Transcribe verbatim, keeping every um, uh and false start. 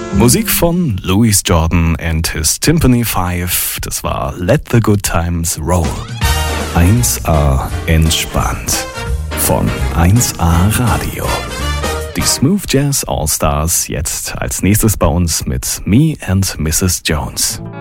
Musik von Louis Jordan and his Timpani Five. Das war Let the Good Times Roll. eins A entspannt von eins A Radio. Die Smooth Jazz All Stars jetzt als nächstes bei uns mit Me and Missus Jones.